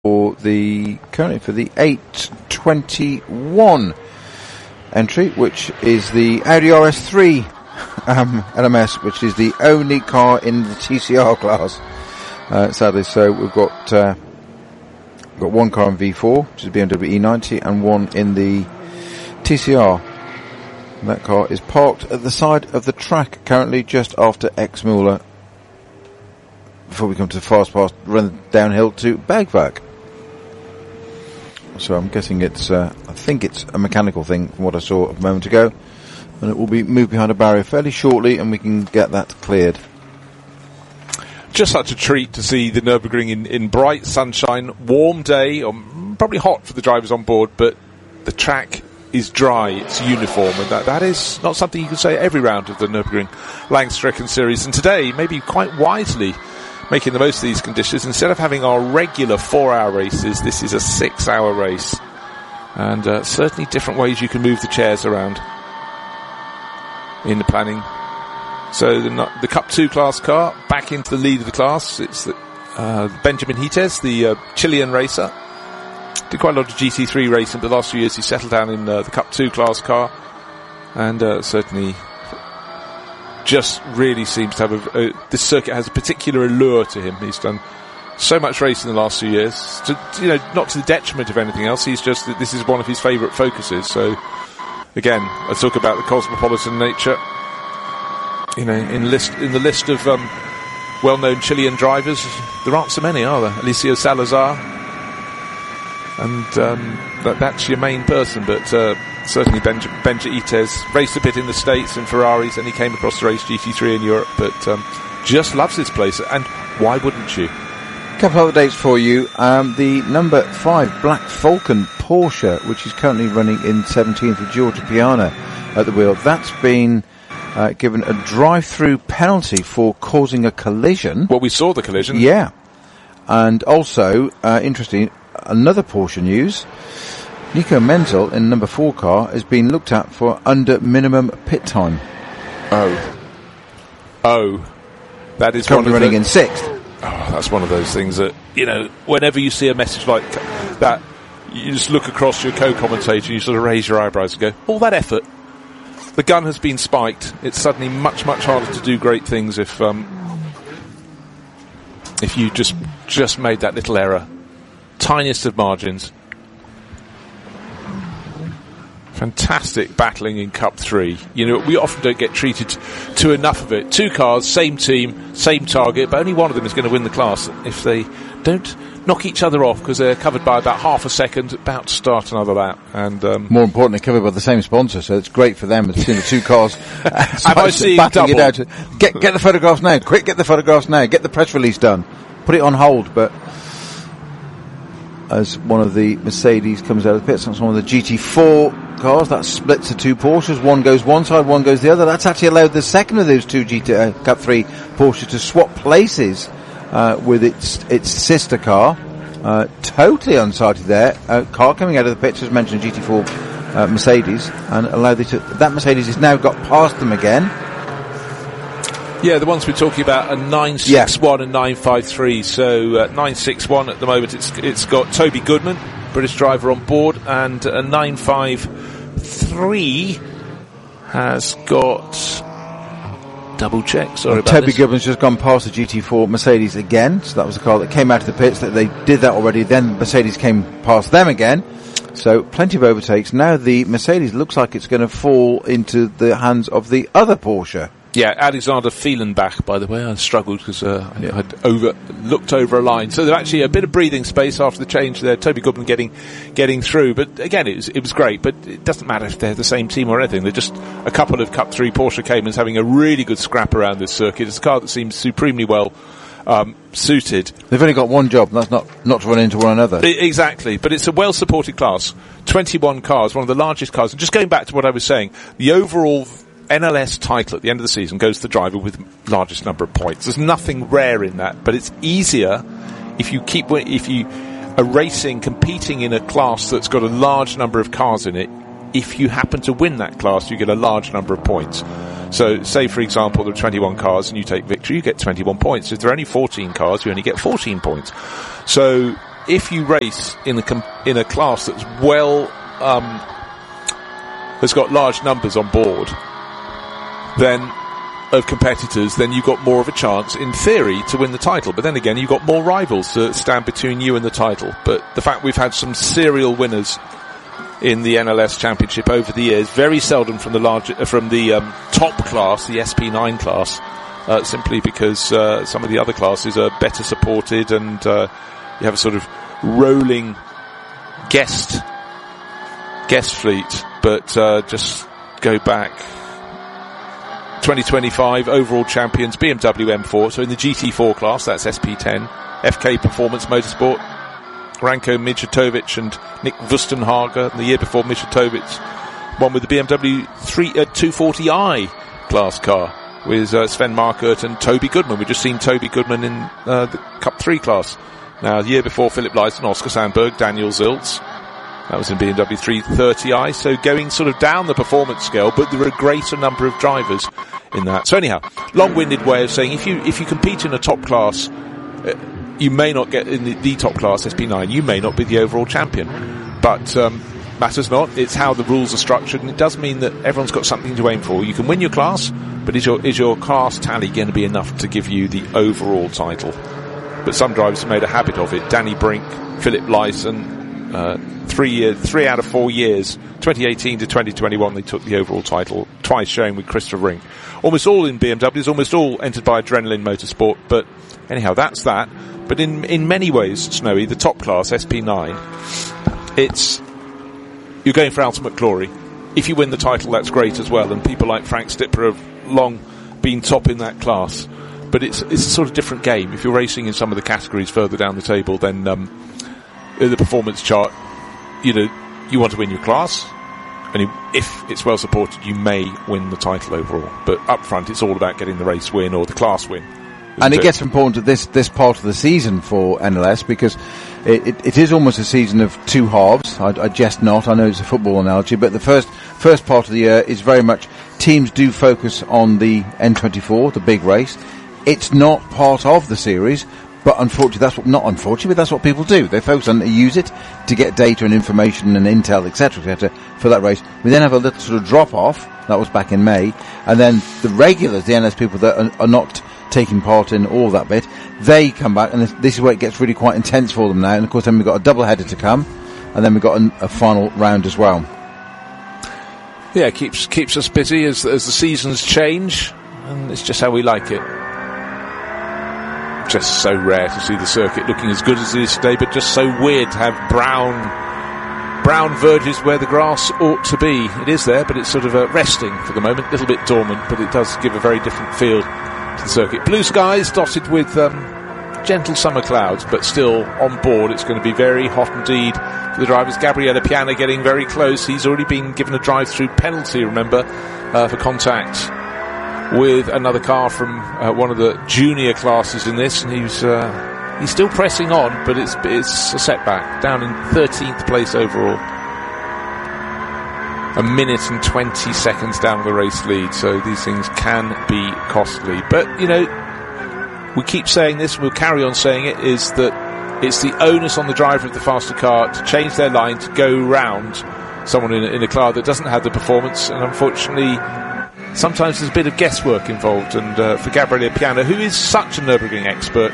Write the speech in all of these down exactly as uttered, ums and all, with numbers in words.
for the currently for the eight twenty-one entry, which is the Audi R S three um, L M S, which is the only car in the T C R class. Uh, sadly, so we've got uh, got one car in V four, which is B M W E ninety, and one in the T C R. And that car is parked at the side of the track currently, just after Exmuller, before we come to the fast pass, run downhill to Bergwerk. So I'm guessing it's, uh, I think it's a mechanical thing from what I saw a moment ago, and it will be moved behind a barrier fairly shortly, and we can get that cleared. Just such a treat to see the Nürburgring in, in bright sunshine, warm day, or probably hot for the drivers on board, but the track is dry, it's uniform, and that, that is not something you can say every round of the Nürburgring Langstrecken series. And today, maybe quite wisely, making the most of these conditions. Instead of having our regular four-hour races, this is a six-hour race. And uh, certainly different ways you can move the chairs around in the planning. So the, the Cup two class car, back into the lead of the class. It's the, uh, Benjamin Hites, the uh, Chilean racer. Did quite a lot of G T three racing, but the last few years he settled down in uh, the Cup two class car. And uh, certainly just really seems to have a, a, this circuit has a particular allure to him. He's done so much racing in the last few years, to, you know, not to the detriment of anything else. He's just, this is one of his favourite focuses. So again, I talk about the cosmopolitan nature. You know, in list in the list of um, well-known Chilean drivers, there aren't so many, are there? Eliseo Salazar, and um, that, that's your main person, but. Uh, Certainly Benja, Benja Ites raced a bit in the States in Ferraris, and he came across to race G T three in Europe, but um, just loves this place, and why wouldn't you? A couple of updates for you. Um, the number five Black Falcon Porsche, which is currently running in seventeenth with Giorgio Piana at the wheel, that's been uh, given a drive-through penalty for causing a collision. Well, we saw the collision. Yeah. And also, uh, interesting, another Porsche news. Nico Menzel in number four car has been looked at for under minimum pit time. Oh. Oh. That is currently one of running the, in sixth. Oh, that's one of those things that, you know, whenever you see a message like that, you just look across your co-commentator and you sort of raise your eyebrows and go, all that effort. The gun has been spiked. It's suddenly much, much harder to do great things if um, if you just just made that little error. Tiniest of margins. Fantastic battling in Cup three. You know, we often don't get treated to enough of it. Two cars, same team, same target, but only one of them is going to win the class if they don't knock each other off because they're covered by about half a second, about to start another lap. And um, more importantly, covered by the same sponsor, so it's great for them. It's in the two cars. Am I seeing double? It out. Get, get the photographs now. Quick, get the photographs now. Get the press release done. Put it on hold, but as one of the Mercedes comes out of the pits, that's one of the G T four cars, that splits the two Porsches. One goes one side, one goes the other. That's actually allowed the second of those two G T uh, Cup three Porsches to swap places uh, with its its sister car. Uh, totally unsighted there. Uh, car coming out of the pits, as mentioned, G T four uh, Mercedes, and allowed it to. That Mercedes has now got past them again. Yeah, the ones we're talking about are nine six one yeah. and nine five three. So uh, nine six one at the moment, it's it's got Toby Goodman, British driver, on board, and uh, nine five three has got double check. Sorry well, about Toby this. Goodman's just gone past the G T four Mercedes again. So that was the car that came out of the pits. That they did that already. Then Mercedes came past them again. So plenty of overtakes. Now the Mercedes looks like it's going to fall into the hands of the other Porsche. Yeah, Alexander Fehlenbach, by the way. I struggled because uh, I had over, looked over a line. So there's actually a bit of breathing space after the change there. Toby Goodman getting getting through. But again, it was, it was great. But it doesn't matter if they're the same team or anything. They're just a couple of Cup three Porsche Caymans having a really good scrap around this circuit. It's a car that seems supremely well um, suited. They've only got one job, and that's not, not to run into one another. I, exactly. But it's a well-supported class. twenty-one cars, one of the largest cars. And just going back to what I was saying, the overall N L S title at the end of the season goes to the driver with largest number of points. There's nothing rare in that, but it's easier if you keep if you are racing, competing in a class that's got a large number of cars in it. If you happen to win that class, you get a large number of points. So, say for example there are twenty-one cars and you take victory, you get twenty-one points. If there are only fourteen cars, you only get fourteen points. So if you race in a com- in a class that's well um, has got large numbers on board, then of competitors, then you've got more of a chance, in theory, to win the title. But then again, you've got more rivals to stand between you and the title. But the fact we've had some serial winners in the N L S Championship over the years, very seldom from the large, uh, from the um, top class, the S P nine class, uh, simply because uh, some of the other classes are better supported, and uh, you have a sort of rolling guest guest fleet. But uh, just go back. twenty twenty-five overall champions B M W M four, so in the G T four class, that's S P ten, F K Performance Motorsport, Ranko Mijatovic and Nick Wustenhager. The year before, Mijatovic won with the B M W three, uh, two forty i class car with uh, Sven Markert and Toby Goodman. We've just seen Toby Goodman in uh, the Cup three class. Now, the year before, Philip Leiston, Oscar Sandberg, Daniel Ziltz. That was in B M W three thirty i, so going sort of down the performance scale, but there are a greater number of drivers in that. So anyhow, long-winded way of saying if you if you compete in a top class, uh, you may not get in the, the top class, S P nine, you may not be the overall champion. But um, matters not, it's how the rules are structured, and it does mean that everyone's got something to aim for. You can win your class, but is your, is your class tally going to be enough to give you the overall title? But some drivers have made a habit of it. Danny Brink, Philip Leiston, Uh, three years, three out of four years, twenty eighteen to twenty twenty-one, they took the overall title, twice showing with Christopher Rink. Almost all in B M Ws, almost all entered by Adrenaline Motorsport, but anyhow, that's that. But in, in many ways, Snowy, the top class, S P nine, it's, you're going for ultimate glory. If you win the title, that's great as well, and people like Frank Stipper have long been top in that class. But it's, it's a sort of different game. If you're racing in some of the categories further down the table, then, um, the performance chart, you know, you want to win your class, and if it's well supported, you may win the title overall. But up front, it's all about getting the race win or the class win. And it gets important at this this part of the season for N L S, because it, it, it is almost a season of two halves. I, I jest not. I know it's a football analogy, but the first first part of the year is very much teams do focus on the N twenty-four, the big race. It's not part of the series. But unfortunately, that's what, not unfortunately, but that's what people do. They focus on, they use it to get data and information and intel, et cetera, et cetera, for that race. We then have a little sort of drop off. That was back in May. And then the regulars, the N S people that are, are not taking part in all that bit, they come back, and this, this is where it gets really quite intense for them now. And of course, then we've got a double header to come, and then we've got an, a final round as well. Yeah, it keeps, keeps us busy as, as the seasons change, and it's just how we like it. Just so rare to see the circuit looking as good as it is today, but just so weird to have brown brown verges where the grass ought to be. It is there, but it's sort of uh, resting for the moment, a little bit dormant, but it does give a very different feel to the circuit. Blue skies dotted with um, gentle summer clouds, but still on board. It's going to be very hot indeed for the drivers. Gabriele Piana getting very close. He's already been given a drive-through penalty, remember, uh, for contact with another car from uh, one of the junior classes in this, and he's uh, he's still pressing on, but it's it's a setback, down in thirteenth place overall, a minute and twenty seconds down the race lead. So these things can be costly, but you know, we keep saying this, we'll carry on saying it, is that it's the onus on the driver of the faster car to change their line to go round someone in a, in a car that doesn't have the performance, and unfortunately sometimes there's a bit of guesswork involved. And uh, for Gabriele Piana, who is such a Nürburgring expert,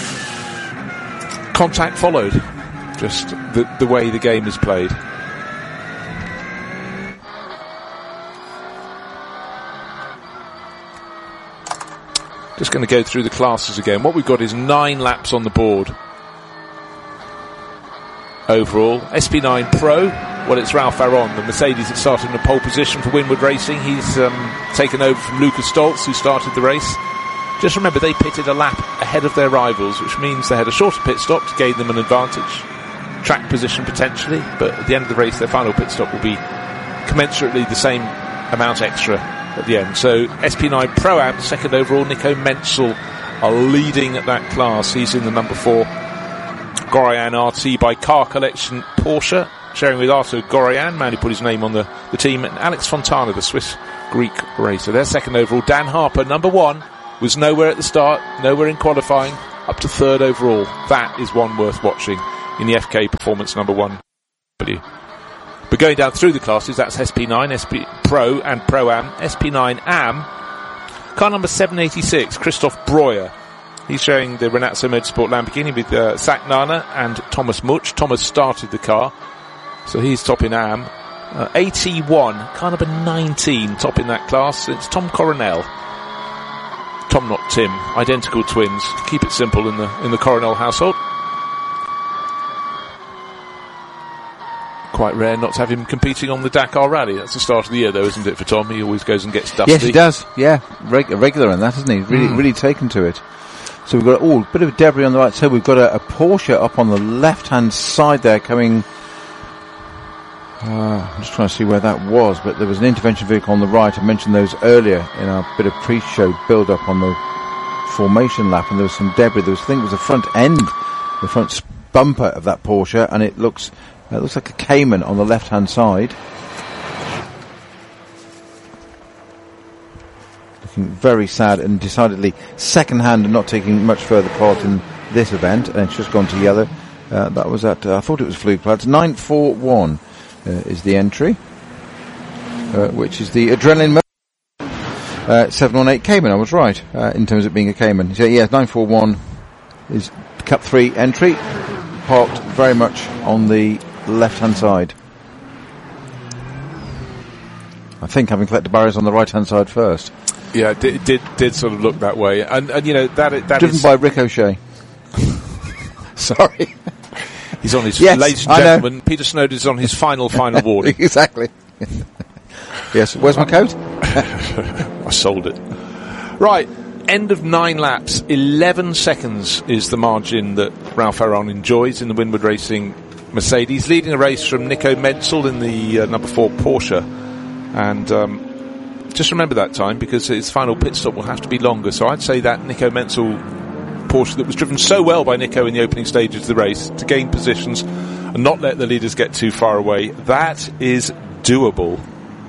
contact followed, just the, the way the game is played. Just going to go through the classes again. What we've got is nine laps on the board overall. S P nine Pro, well, it's Ralph Aron, the Mercedes that started in a pole position for Winward Racing. He's um, taken over from Lucas Stoltz, who started the race. Just remember, they pitted a lap ahead of their rivals, which means they had a shorter pit stop to gain them an advantage. Track position potentially, but at the end of the race, their final pit stop will be commensurately the same amount extra at the end. So S P nine Pro-Am, second overall. Nico Menzel are leading at that class. He's in the number four Goroyan R T by Car Collection Porsche, sharing with Artur Goroyan, man who put his name on the, the team, and Alex Fontana, the Swiss-Greek racer. Their second overall. Dan Harper, number one, was nowhere at the start, nowhere in qualifying, up to third overall. That is one worth watching. in the F K Performance number one. But going down through the classes, that's S P nine, S P Pro and Pro-Am, S P nine Am, car number seven eighty-six, Christoph Breuer. He's showing the Renazzo Motorsport Lamborghini with uh, Zach Nana and Thomas Much. Thomas started the car, so he's top in Am. Uh, A T one, car number nineteen, top in that class. It's Tom Coronel. Tom, not Tim. Identical twins. Keep it simple in the in the Coronel household. Quite rare not to have him competing on the Dakar Rally. That's the start of the year, though, isn't it, for Tom? He always goes and gets dusty. Yes, he does. Yeah, Reg- regular in that, isn't he? Really, mm. really taken to it. So we've got oh, a bit of debris on the right side. We've got a, a Porsche up on the left-hand side there coming. Uh, I'm just trying to see where that was, but there was an intervention vehicle on the right. I mentioned those earlier in our bit of pre-show build-up on the formation lap, and there was some debris. There was, I think it was the front end, the front bumper of that Porsche, and it looks uh, it looks like a Cayman on the left-hand side. Looking very sad and decidedly second-hand and not taking much further part in this event, and it's just gone to yellow. Uh, that was at, uh, I thought it was Flugplatz, nine four one. Uh, is the entry, uh, which is the Adrenaline uh, seven one eight Cayman. I was right uh, in terms of being a Cayman. So yeah, nine four one is Cup three entry, parked very much on the left-hand side. I think having collected barriers on the right-hand side first. Yeah, it did, did did sort of look that way, and and you know that that driven is by Ricochet. Sorry. He's on his, yes, ladies and gentlemen, Peter Snowden's on his final, final warning. Exactly. Yes, where's my coat? I sold it. Right, end of nine laps, eleven seconds is the margin that Ralph Aron enjoys in the Winward Racing Mercedes, leading a race from Nico Menzel in the uh, number four Porsche. And um, just remember that time, because his final pit stop will have to be longer. So I'd say that Nico Menzel Porsche that was driven so well by Nico in the opening stages of the race to gain positions and not let the leaders get too far away, that is doable.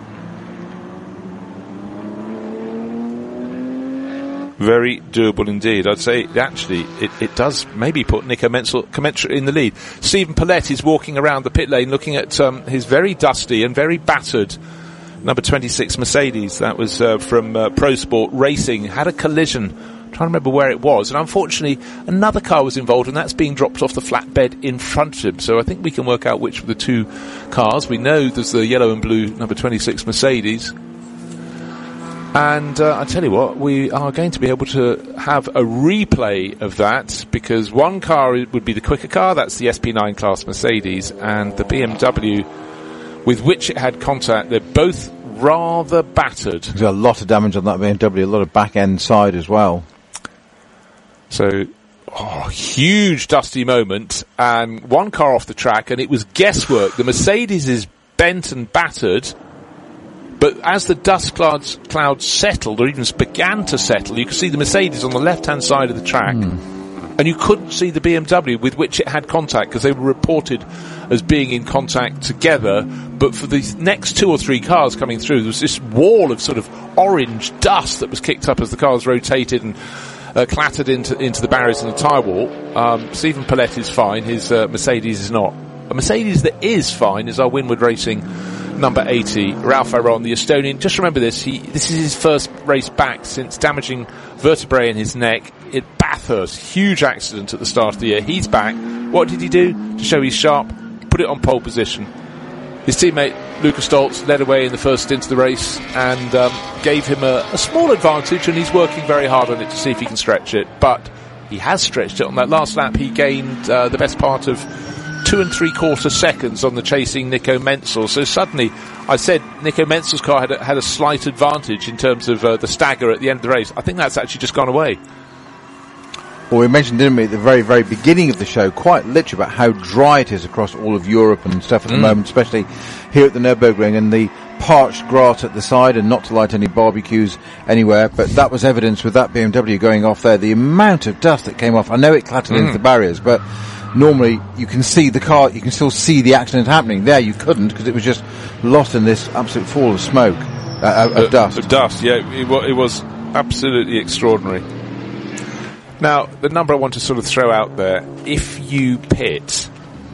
Very doable indeed. I'd say actually it, it does maybe put Nico Menzel commensurate in the lead. Stephen Paulette is walking around the pit lane looking at um, his very dusty and very battered number twenty-six Mercedes. That was uh, from uh, Pro Sport Racing. Had a collision. I'm trying to remember where it was, and unfortunately another car was involved, and that's being dropped off the flatbed in front of him. So I think we can work out which of the two cars. We know there's the yellow and blue number twenty-six Mercedes. And uh, I tell you what, we are going to be able to have a replay of that, because one car would be the quicker car, that's the S P nine class Mercedes, and the B M W with which it had contact, they're both rather battered. There's a lot of damage on that B M W, a lot of back end side as well. So, oh, huge dusty moment, and one car off the track, and it was guesswork. The Mercedes is bent and battered, but as the dust clouds, clouds settled, or even began to settle, you could see the Mercedes on the left-hand side of the track, mm. and you couldn't see the B M W with which it had contact, because they were reported as being in contact together. But for the next two or three cars coming through, there was this wall of sort of orange dust that was kicked up as the cars rotated and uh, clattered into into the barriers and the tyre wall. Um, Stephen Paulette is fine, his uh, Mercedes is not. A Mercedes that is fine is our Winward Racing number eighty, Ralph Aron, the Estonian. Just remember this, he, this is his first race back since damaging vertebrae in his neck at Bathurst. Huge accident at the start of the year. He's back. What did he do to show he's sharp? Put it on pole position. His teammate Luca Stoltz led away in the first stint of the race and um, gave him a, a small advantage, and he's working very hard on it to see if he can stretch it. But he has stretched it. On that last lap, he gained uh, the best part of two and three quarter seconds on the chasing Nico Menzel. So suddenly, I said Nico Menzel's car had a, had a slight advantage in terms of uh, the stagger at the end of the race. I think that's actually just gone away. Well, we mentioned, didn't we, at the very, very beginning of the show, quite literally about how dry it is across all of Europe and stuff at the mm. moment, especially here at the Nürburgring, and the parched grass at the side, and not to light any barbecues anywhere. But that was evidence with that B M W going off there, the amount of dust that came off. I know it clattered mm. into the barriers, but normally you can see the car, you can still see the accident happening. There you couldn't, because it was just lost in this absolute fall of smoke, uh, of uh, dust. Of dust, yeah, it, it was absolutely extraordinary. Now, the number I want to sort of throw out there, if you pit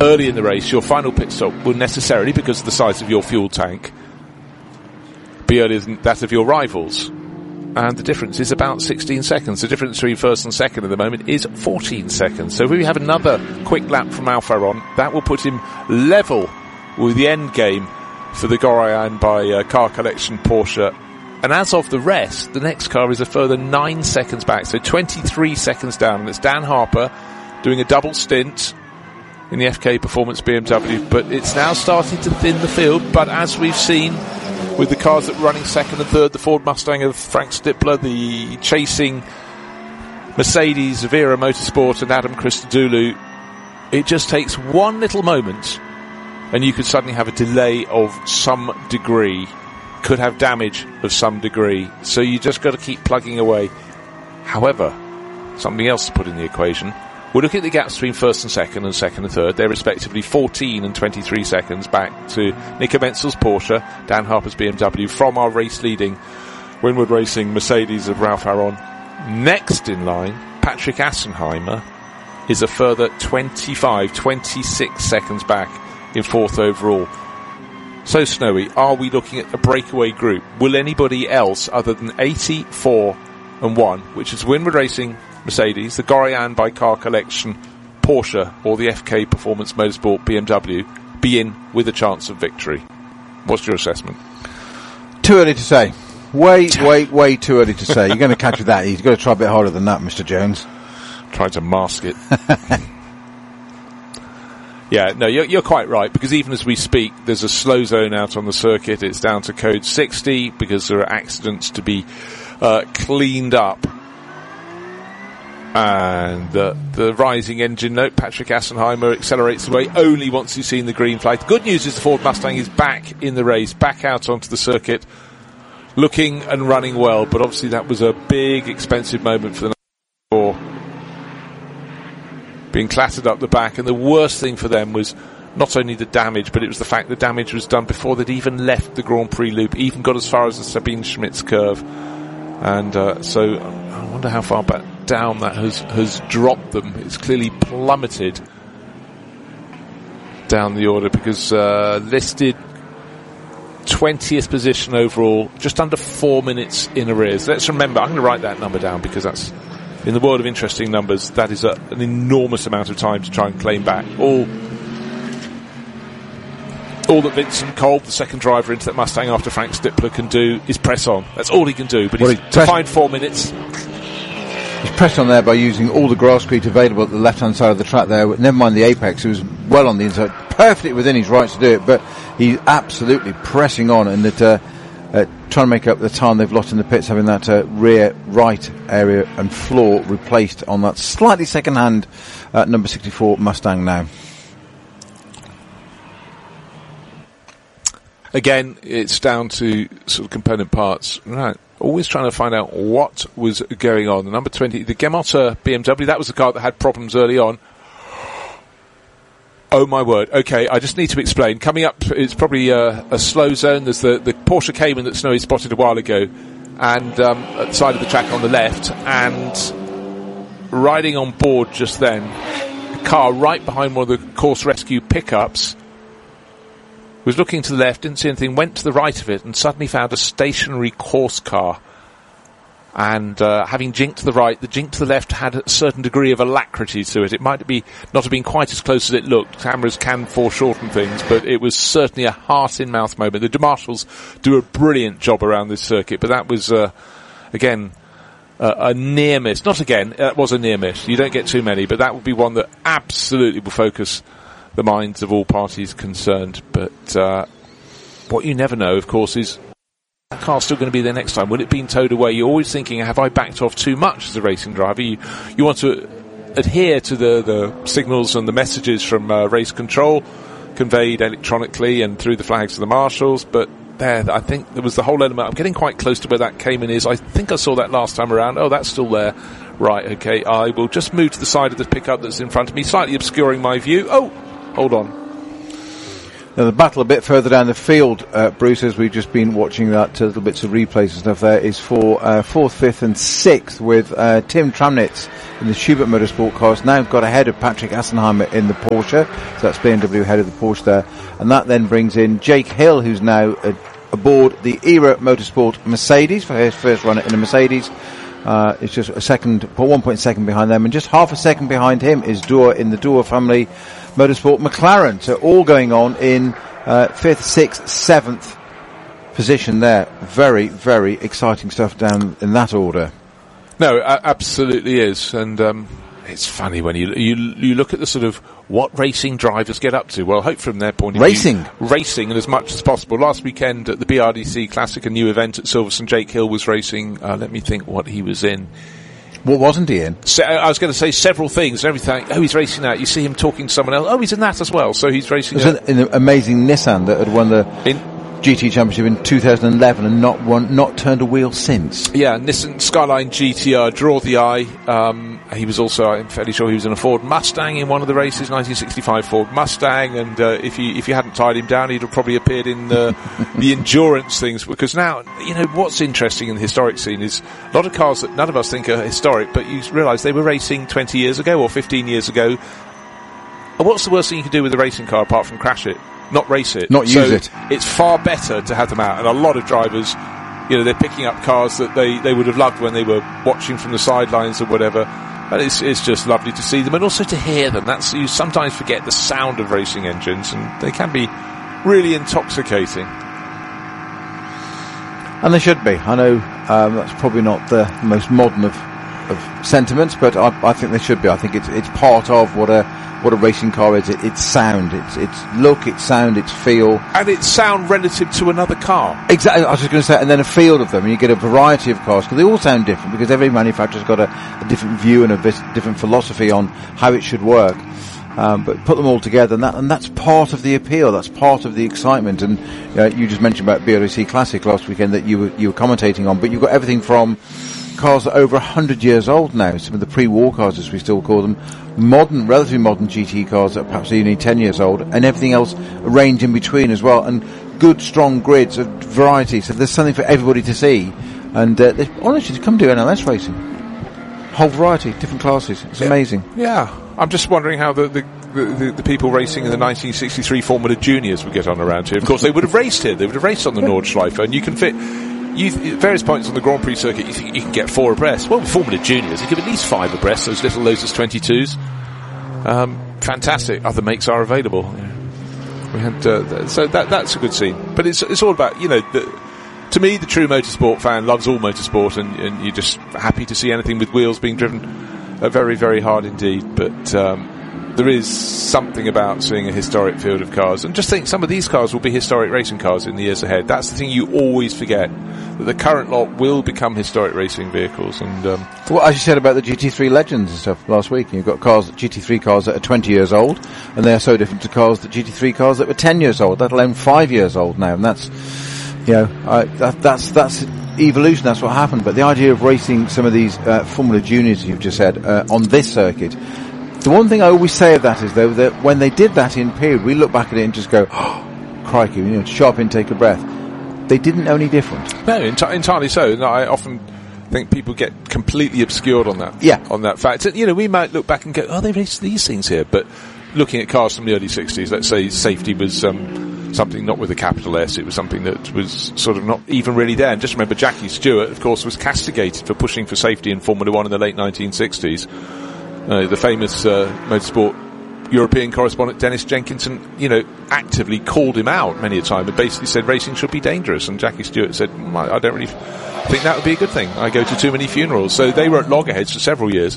early in the race, your final pit stop will necessarily, because of the size of your fuel tank, be earlier than that of your rivals. And the difference is about sixteen seconds. The difference between first and second at the moment is fourteen seconds. So if we have another quick lap from Alfaron, that will put him level with the end game for the Goroyan by uh, Car Collection Porsche. And as of the rest, the next car is a further nine seconds back, so twenty-three seconds down. And it's Dan Harper doing a double stint in the F K Performance B M W, but it's now starting to thin the field. But as we've seen with the cars that were running second and third, the Ford Mustang of Frank Stippler, the chasing Mercedes of Era Motorsport and Adam Christodoulou, it just takes one little moment and you could suddenly have a delay of some degree, could have damage of some degree, so you just got to keep plugging away. However, something else to put in the equation, we're looking at the gaps between first and second and second and third. They're respectively fourteen and twenty-three seconds back to Nico Menzel's Porsche, Dan Harper's B M W, from our race-leading Winward Racing Mercedes of Ralph Aron. Next in line, Patrick Assenheimer is a further twenty-five, twenty-six seconds back in fourth overall. So, Snowy, are we looking at a breakaway group? Will anybody else other than eighty-four and one, which is Winward Racing Mercedes, the Goroyan by Car Collection Porsche, or the F K Performance Motorsport B M W, be in with a chance of victory? What's your assessment? Too early to say. Way, way, way too early to say. You're going to catch with that. You've got to try a bit harder than that, Mister Jones. Trying to mask it. Yeah, no, you're, you're quite right, because even as we speak, there's a slow zone out on the circuit. It's down to code sixty because there are accidents to be uh, cleaned up. And uh, the rising engine note, Patrick Assenheimer accelerates away only once he's seen the green flag. The good news is the Ford Mustang is back in the race, back out onto the circuit, looking and running well, but obviously that was a big, expensive moment for the four, being clattered up the back. And the worst thing for them was not only the damage, but it was the fact the damage was done before they'd even left the Grand Prix loop, even got as far as the Sabine Schmitz curve. And uh, so I wonder how far back down that has, has dropped them. It's clearly plummeted down the order, because uh, listed twentieth position overall, just under four minutes in arrears. Let's remember, I'm going to write that number down, because that's, in the world of interesting numbers, that is a, an enormous amount of time to try and claim back. All all that Vincent Kolb, the second driver into that Mustang after Frank Stippler, can do is press on. That's all he can do. But well, he's, to find four minutes... He's pressed on there by using all the grasscrete available at the left-hand side of the track there. Never mind the apex, it was well on the inside, perfectly within his rights to do it, but he's absolutely pressing on, and that, uh, uh, trying to make up the time they've lost in the pits, having that uh, rear right area and floor replaced on that slightly second-hand uh, number sixty-four Mustang now. Again, it's down to sort of component parts. Right. Always trying to find out what was going on. The number twenty, the Gemotta B M W, that was the car that had problems early on. Oh my word. Okay, I just need to explain. Coming up, it's probably a, a slow zone. There's the, the Porsche Cayman that Snowy spotted a while ago, and um, at the side of the track on the left, and riding on board just then, a car right behind one of the Course Rescue pickups, was looking to the left, didn't see anything, went to the right of it, and suddenly found a stationary course car. And uh, having jinked to the right, the jink to the left had a certain degree of alacrity to it. It might be not have been quite as close as it looked. Cameras can foreshorten things, but it was certainly a heart-in-mouth moment. The De Marshals do a brilliant job around this circuit, but that was, uh, again, uh, a near miss. Not again, that was a near miss. You don't get too many, but that would be one that absolutely will focus the minds of all parties concerned. But uh, what you never know, of course, is that car's still going to be there next time. Will it be towed away? You're always thinking, have I backed off too much as a racing driver? You, you want to adhere to the, the signals and the messages from uh, race control conveyed electronically and through the flags of the marshals, but there, I think there was the whole element. I'm getting quite close to where that Cayman is. I think I saw that last time around. Oh, that's still there. Right, okay, I will just move to the side of the pickup that's in front of me, slightly obscuring my view. Oh, hold on. Now, the battle a bit further down the field, uh, Bruce, as we've just been watching that, uh, little bits of replays and stuff there, is for uh, fourth, fifth and sixth with uh, Tim Tramnitz in the Schubert Motorsport cars. Now got ahead of Patrick Assenheimer in the Porsche. So that's B M W ahead of the Porsche there. And that then brings in Jake Hill, who's now uh, aboard the ERA Motorsport Mercedes for his first run in a Mercedes. Uh, it's just a second, one point second behind them, and just half a second behind him is Doer in the Doer family Motorsport McLaren. So all going on in uh, fifth, sixth, seventh position there. Very, very exciting stuff down in that order. No, it absolutely is, and um, it's funny when you you you look at the sort of what racing drivers get up to. Well, hope from their point of racing. view, racing, and as much as possible. Last weekend at the B R D C Classic, a new event at Silverstone, Jake Hill was racing. Uh, let me think what he was in. What wasn't he in? So, I was going to say several things and everything. Oh, he's racing that. You see him talking to someone else. Oh, he's in that as well. So he's racing. It was an, an amazing Nissan that had won the in, G T Championship in two thousand eleven and not won, not turned a wheel since. Yeah, Nissan Skyline G T R, draw the eye. Um, he was also, I'm fairly sure he was in a Ford Mustang in one of the races, nineteen sixty-five Ford Mustang, and uh, if you if you hadn't tied him down, he'd have probably appeared in uh, the endurance things, because now, you know, what's interesting in the historic scene is a lot of cars that none of us think are historic, but you realise they were racing twenty years ago or fifteen years ago. And what's the worst thing you can do with a racing car apart from crash it? Not race it. Not use so it. It's far better to have them out. And a lot of drivers, you know, they're picking up cars that they, they would have loved when they were watching from the sidelines or whatever. And it's, it's just lovely to see them and also to hear them. That's, you sometimes forget the sound of racing engines, and they can be really intoxicating. And they should be. I know um, that's probably not the most modern of, of sentiments, but I, I think they should be. I think it's it's part of what a what a racing car is. It, it's sound, it's it's look, it's sound, it's feel, and it's sound relative to another car. Exactly. I was just going to say, and then a field of them, and you get a variety of cars because they all sound different because every manufacturer's got a, a different view and a vis- different philosophy on how it should work. Um, but put them all together, and that and that's part of the appeal. That's part of the excitement. And uh, you just mentioned about B R D C Classic last weekend that you were you were commentating on, but you've got everything from cars that are over a hundred years old now, some of the pre-war cars as we still call them, modern, relatively modern G T cars that are perhaps only ten years old, and everything else a range in between as well, and good strong grids of variety. So there's something for everybody to see, and uh, they, honestly, to come do N L S racing, whole variety, different classes. It's yeah. amazing. Yeah. I'm just wondering how the, the, the, the people racing in the nineteen sixty-three Formula Juniors would get on around here. Of course, they would have raced here. They would have raced on the Nordschleife, and you can fit you, at various points on the Grand Prix circuit. You think you can get four abreast. Well, with Formula Juniors, you give at least five abreast. Those little Lotus twenty-twos, um, fantastic. Other makes are available. We had uh, so that that's a good scene. But it's it's all about, you know. The, to me, the true motorsport fan loves all motorsport, and, and you're just happy to see anything with wheels being driven. Uh, very, very hard indeed, but um, there is something about seeing a historic field of cars, and just think some of these cars will be historic racing cars in the years ahead. That's the thing you always forget, that the current lot will become historic racing vehicles. And um, well, as you said about the G T three Legends and stuff last week, you've got cars, G T three cars that are twenty years old, and they are so different to cars that G T three cars that were ten years old, let alone five years old now, and that's, you know, uh, that, that's that's. evolution, that's what happened. But the idea of racing some of these uh, Formula Juniors, you've just said, uh, on this circuit, the one thing I always say of that is, though, that when they did that in period, we look back at it and just go, oh, crikey, you know, sharp intake of breath. They didn't know any different. No, enti- entirely so. No, I often think people get completely obscured on that. Yeah. On that fact. You know, we might look back and go, oh, they raced these things here. But looking at cars from the early sixties, let's say safety was um, something not with a capital S, it was something that was sort of not even really there. And just remember, Jackie Stewart, of course, was castigated for pushing for safety in Formula One in the late nineteen sixties. Uh, the famous uh, motorsport European correspondent Dennis Jenkinson, you know, actively called him out many a time and basically said racing should be dangerous. And Jackie Stewart said, mm, I, I don't really think that would be a good thing. I go to too many funerals. So they were at loggerheads for several years.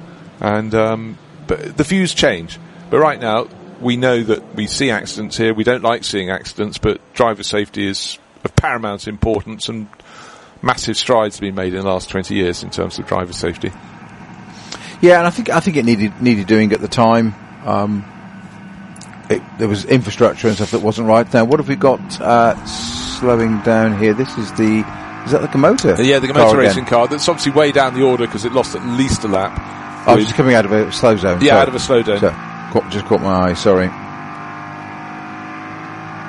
And um, but the views change. But right now, we know that we see accidents here. We don't like seeing accidents, but driver safety is of paramount importance, and massive strides have been made in the last twenty years in terms of driver safety. Yeah, and I think I think it needed needed doing at the time. Um, it, there was infrastructure and stuff that wasn't right. Now, what have we got uh, slowing down here? This is the is that the Komoto? Yeah, the Komoto racing car. That's obviously way down the order because it lost at least a lap. Oh, it's coming out of a slow zone. Yeah, so, out of a slow zone. So, caught, just caught my eye. Sorry.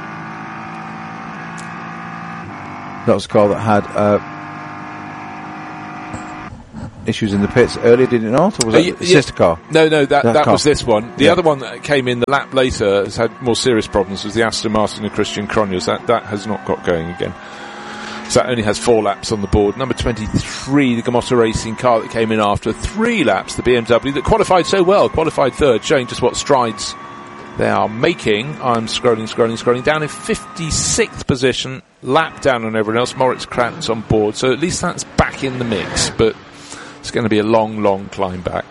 That was a car that had uh, issues in the pits earlier, did it not? Or was uh, that y- the yeah. sister car? No, no, that, that, that car. was this one. The yeah. other one that came in the lap later has had more serious problems, was the Aston Martin and Christian Cronjes. That, that has not got going again. So that only has four laps on the board. Number twenty-three, the Gamotta Racing car that came in after three laps, the B M W that qualified so well, qualified third, showing just what strides they are making. I'm scrolling, scrolling, scrolling down in fifty-sixth position, lap down on everyone else. Moritz Krantz on board, so at least that's back in the mix, but it's going to be a long, long climb back.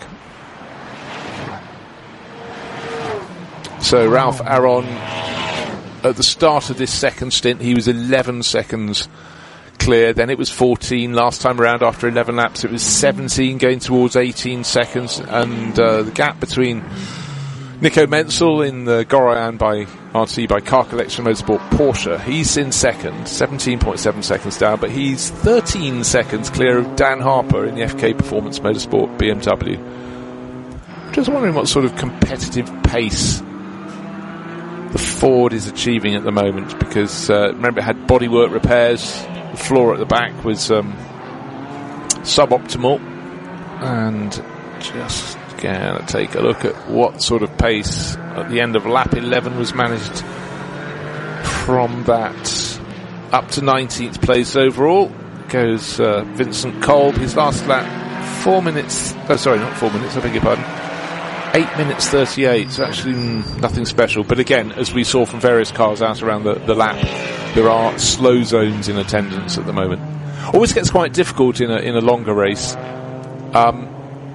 So Ralph Aron, at the start of this second stint, he was eleven seconds clear. Then it was fourteen last time around after eleven laps. It was seventeen going towards eighteen seconds, and uh, the gap between Nico Menzel in the Goroyan by R T by Car Collection Motorsport Porsche, he's in second, seventeen point seven seconds down, but he's thirteen seconds clear of Dan Harper in the F K Performance Motorsport B M W. Just wondering what sort of competitive pace the Ford is achieving at the moment, because uh, remember it had bodywork repairs, the floor at the back was um, suboptimal, and just gonna take a look at what sort of pace at the end of lap eleven was managed from that up to nineteenth place overall. Goes uh, Vincent Kolb, his last lap four minutes oh sorry not four minutes I beg your pardon eight minutes thirty-eight, so actually mm, nothing special, but again, as we saw from various cars out around the, the lap, there are slow zones in attendance at the moment. Always gets quite difficult in a in a longer race, um,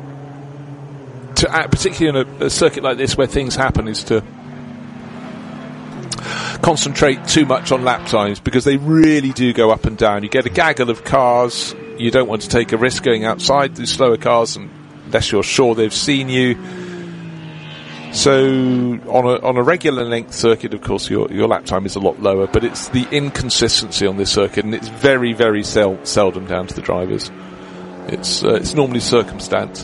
to act, particularly in a, a circuit like this where things happen, is to concentrate too much on lap times, because they really do go up and down. You get a gaggle of cars, you don't want to take a risk going outside the slower cars unless you're sure they've seen you. So on a on a regular length circuit, of course, your your lap time is a lot lower, but it's the inconsistency on this circuit, and it's very very sel- seldom down to the drivers. It's uh, it's normally circumstance.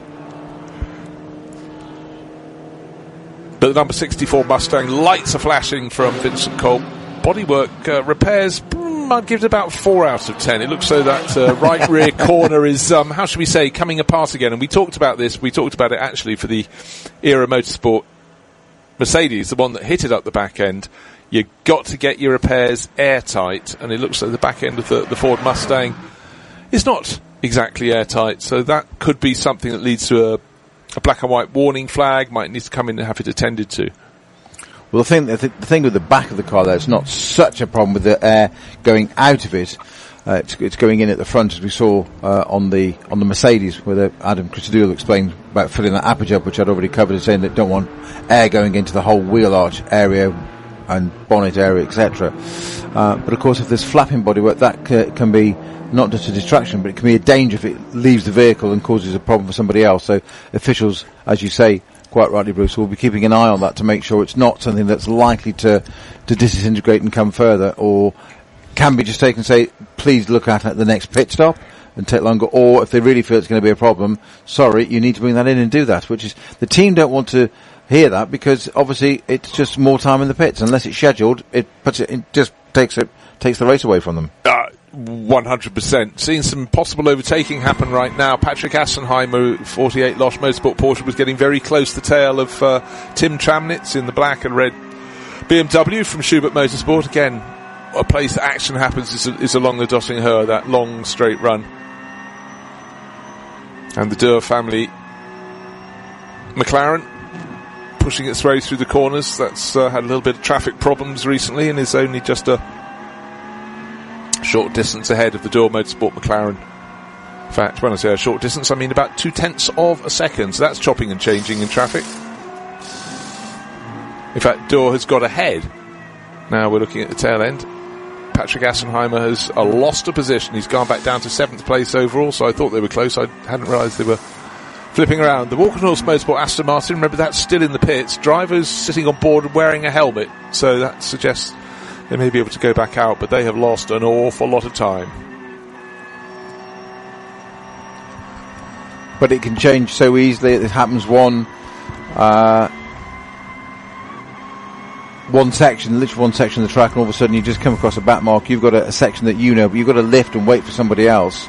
But the number sixty-four Mustang, lights are flashing from Vincent Kolb. Bodywork uh, repairs, mm, I'd give it about four out of ten. It looks so that uh, right rear corner is, um, how should we say, coming apart again. And we talked about this, we talked about it actually for the Era Motorsport Mercedes, the one that hit it up the back end. You got to get your repairs airtight, and it looks like the back end of the, the Ford Mustang is not exactly airtight, so that could be something that leads to a A black and white warning flag, might need to come in and have it attended to. Well, the thing, the, th- the thing with the back of the car there, it's not such a problem with the air going out of it. Uh, it's, it's going in at the front, as we saw uh, on the on the Mercedes, where the, Adam Christodoulou explained about filling that aperture, which I'd already covered, and saying that don't want air going into the whole wheel arch area and bonnet area, et cetera. Uh, but of course, if there's flapping bodywork, that c- can be not just a distraction, but it can be a danger if it leaves the vehicle and causes a problem for somebody else. So officials, as you say, quite rightly, Bruce, will be keeping an eye on that to make sure it's not something that's likely to, to disintegrate and come further, or can be just taken and say, please look at it at the next pit stop and take longer, or if they really feel it's going to be a problem, sorry, you need to bring that in and do that, which is, the team don't want to hear that, because obviously it's just more time in the pits. Unless it's scheduled, it puts it, it just takes it, takes the race away from them. Uh, one hundred percent. Seeing some possible overtaking happen right now. Patrick Assenheimer, forty-eight Losch Motorsport Porsche, was getting very close to the tail of uh, Tim Tramnitz in the black and red B M W from Schubert Motorsport. Again, a place that action happens is, is along the Döttinger, that long straight run. And the Durr family McLaren pushing its way through the corners. That's uh, had a little bit of traffic problems recently and is only just a short distance ahead of the Durr Motorsport McLaren. In fact, when I say a short distance, I mean about two tenths of a second. So that's chopping and changing in traffic. In fact, Durr has got ahead. Now we're looking at the tail end. Patrick Assenheimer has uh, lost a position. He's gone back down to seventh place overall, so I thought they were close. I hadn't realised they were flipping around. The Walker North Motorsport Aston Martin, remember, that's still in the pits. Drivers sitting on board and wearing a helmet, so that suggests they may be able to go back out, but they have lost an awful lot of time. But it can change so easily. It happens one uh, one section, literally one section of the track, and all of a sudden you just come across a back mark. You've got a, a section that you know, but you've got to lift and wait for somebody else.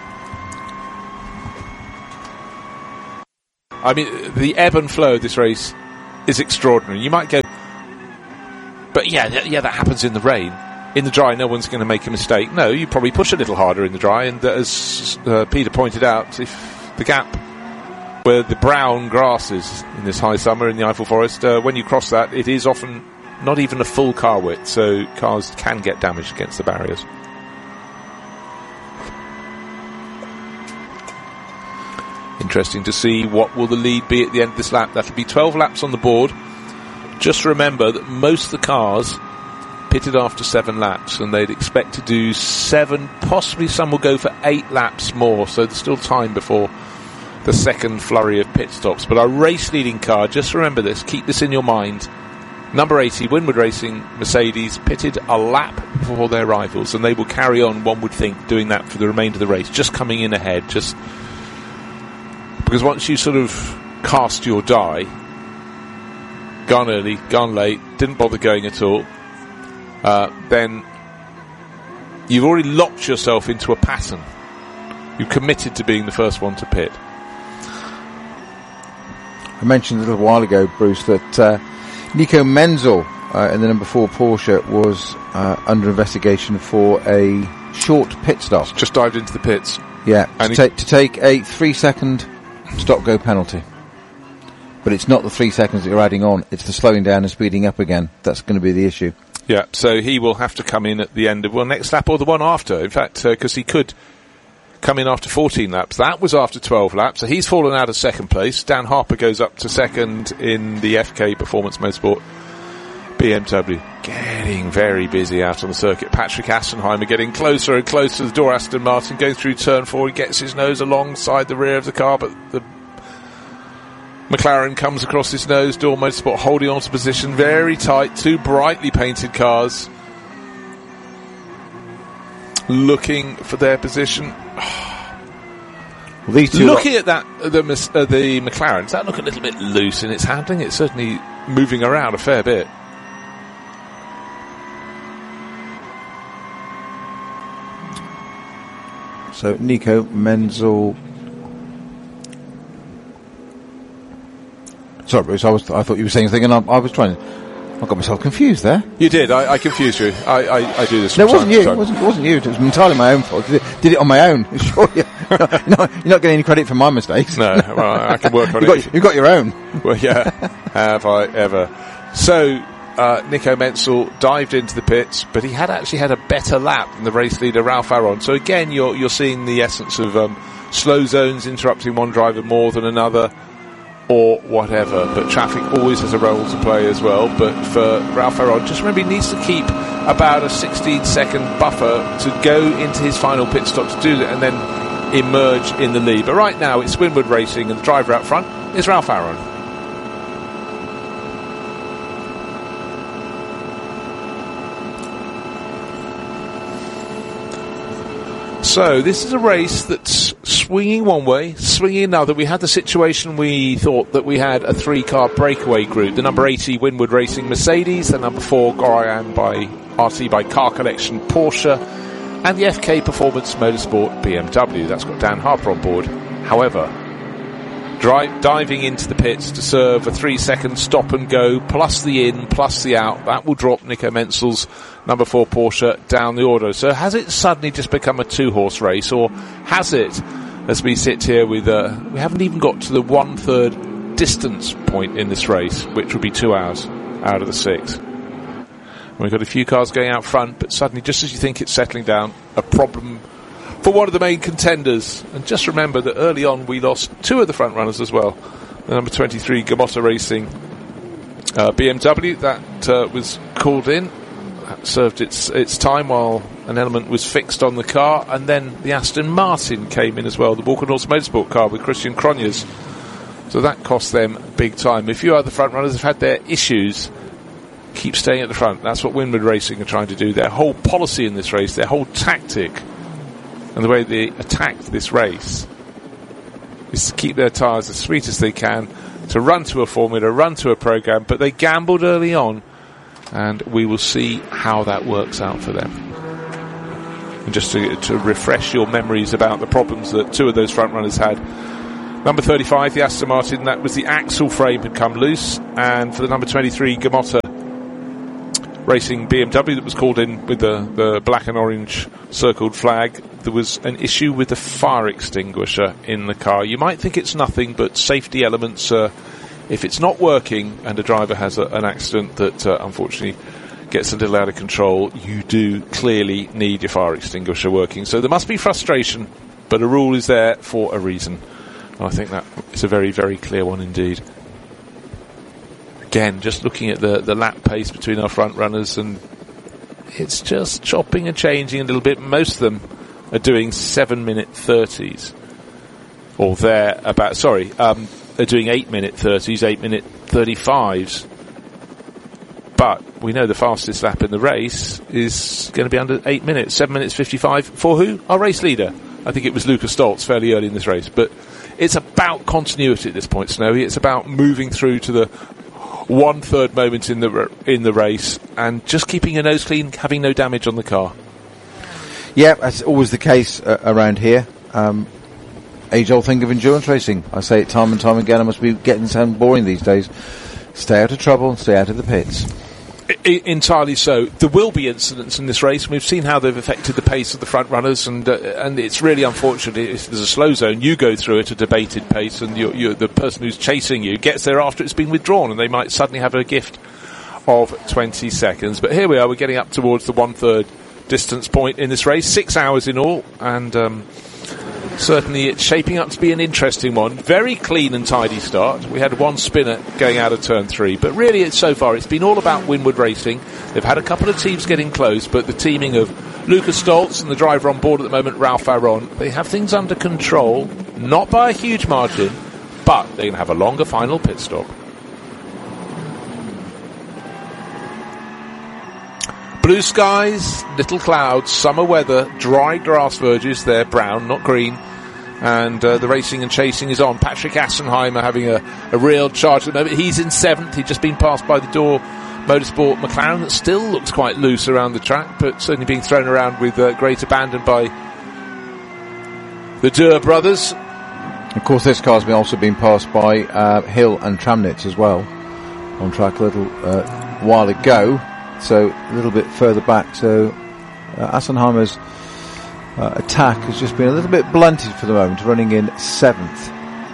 I mean, the ebb and flow of this race is extraordinary. You might go, but yeah, yeah, that happens in the rain. In the dry, no one's going to make a mistake. No, you probably push a little harder in the dry, and as uh, Peter pointed out, if the gap where the brown grass is in this high summer in the Eiffel Forest, uh, when you cross that, it is often not even a full car width, so cars can get damaged against the barriers. Interesting to see what will the lead be at the end of this lap. That'll be twelve laps on the board. Just remember that most of the cars pitted after seven laps, and they'd expect to do seven, possibly some will go for eight laps more, so there's still time before the second flurry of pit stops. But our race leading car, just remember this, keep this in your mind, number eighty, Winward Racing Mercedes, pitted a lap before their rivals, and they will carry on, one would think, doing that for the remainder of the race, just coming in ahead, just because once you sort of cast your die, gone early, gone late, didn't bother going at all, uh, then you've already locked yourself into a pattern. You've committed to being the first one to pit. I mentioned a little while ago, Bruce, that uh, Nico Menzel uh, in the number four Porsche was uh, under investigation for a short pit stop. Just dived into the pits. Yeah, to, ta- to take a three-second stop-go penalty. But it's not the three seconds that you're adding on, it's the slowing down and speeding up again. That's going to be the issue. Yeah, so he will have to come in at the end of, well, next lap or the one after. In fact, because uh, he could come in after fourteen laps. That was after twelve laps, so he's fallen out of second place. Dan Harper goes up to second in the F K Performance Motorsport B M W. Getting very busy out on the circuit. Patrick Assenheimer getting closer and closer to the door. Aston Martin going through turn four. He gets his nose alongside the rear of the car, but the McLaren comes across his nose. Door Motorsport holding on to position very tight. Two brightly painted cars looking for their position. Well, these two looking at that, the uh, the McLaren, does that look a little bit loose in its handling? It's certainly moving around a fair bit. So Nico Menzel. Sorry, Bruce. I was. I thought you were saying something, and I, I was trying. I got myself confused there. You did. I, I confused you. I, I, I do this. No, it wasn't you. It wasn't, it wasn't you. It was entirely my own fault. Did it, did it on my own. Sure, you're not, you're, not, you're not getting any credit for my mistakes. No, well, I can work on you've it. Got, you've got your own. Well, yeah. Have I ever? So, uh, Nico Menzel dived into the pits, but he had actually had a better lap than the race leader Ralph Aron. So again, you're you're seeing the essence of um, slow zones interrupting one driver more than another, or whatever, but traffic always has a role to play as well. But for Ralph Aron, just remember he needs to keep about a sixteen second buffer to go into his final pit stop to do that and then emerge in the lead. But right now it's Winward Racing, and the driver out front is Ralph Aron. So this is a race that's swinging one way, swinging another. We had the situation we thought that we had a three-car breakaway group. The number eighty Winward Racing Mercedes, the number four Gorian by R T by Car Collection Porsche, and the F K Performance Motorsport B M W. That's got Dan Harper on board. However, drive, diving into the pits to serve a three-second stop and go, plus the in, plus the out. That will drop Nico Menzel's number four Porsche down the order. So has it suddenly just become a two-horse race, or has it, as we sit here with, uh, we haven't even got to the one-third distance point in this race, which would be two hours out of the six. We've got a few cars going out front, but suddenly, just as you think it's settling down, a problem for one of the main contenders. And just remember that early on we lost two of the front runners as well. The number twenty-three Gamotta Racing uh, B M W, that uh, was called in, that served its its time while an element was fixed on the car, and then the Aston Martin came in as well, the Walker North Motorsport car with Christian Cronjes. So that cost them big time. A few other front runners have had their issues. Keep staying at the front. That's what Winward Racing are trying to do. Their whole policy in this race, their whole tactic, and the way they attacked this race is to keep their tyres as sweet as they can, to run to a formula, run to a program, but they gambled early on and we will see how that works out for them. And just to, to refresh your memories about the problems that two of those front runners had. Number thirty-five, the Aston Martin, that was the axle frame had come loose, and for the number twenty-three, Gamotta Racing B M W that was called in with the, the black and orange circled flag, there was an issue with the fire extinguisher in the car. You might think it's nothing, but safety elements, uh, if it's not working and a driver has a, an accident that uh, unfortunately gets a little out of control, you do clearly need your fire extinguisher working. So there must be frustration, but a rule is there for a reason. And I think that is a very, very clear one indeed. Again, just looking at the, the lap pace between our front runners, and it's just chopping and changing a little bit. Most of them are doing seven minute thirties. Or they're about, sorry, um, they're doing eight minute thirties, eight minute thirty-fives. But we know the fastest lap in the race is going to be under eight minutes, seven minutes fifty-five. For who? Our race leader. I think it was Lucas Stoltz fairly early in this race. But it's about continuity at this point, Snowy. It's about moving through to the one-third moment in the in the race and just keeping your nose clean, having no damage on the car. Yeah, that's always the case uh, around here. Um, age-old thing of endurance racing. I say it time and time again. I must be getting sound boring these days. Stay out of trouble and stay out of the pits. I, entirely so. There will be incidents in this race. We've seen how they've affected the pace of the front runners, and uh, and it's really unfortunate. If there's a slow zone, you go through at a debated pace, and you're, you're, the person who's chasing you gets there after it's been withdrawn, and they might suddenly have a gift of twenty seconds. But here we are. We're getting up towards the one-third distance point in this race. Six hours in all, and um, certainly it's shaping up to be an interesting one. Very clean and tidy start. We had one spinner going out of turn three, but really it's, so far it's been all about Winward Racing. They've had a couple of teams getting close, but the teaming of Lucas Stoltz and the driver on board at the moment, Ralph Aron, they have things under control, not by a huge margin, but they're going to have a longer final pit stop. Blue skies, little clouds, summer weather, dry grass verges. They're brown, not green. And uh, the racing and chasing is on. Patrick Assenheimer having a, a real charge at the moment. He's in seventh. He's just been passed by the Door Motorsport McLaren that still looks quite loose around the track, but certainly being thrown around with uh, great abandon by the Durr brothers. Of course, this car's been also been passed by uh, Hill and Tramnitz as well on track a little uh, while ago. So a little bit further back. So uh, Assenheimer's uh, attack has just been a little bit blunted for the moment, running in seventh.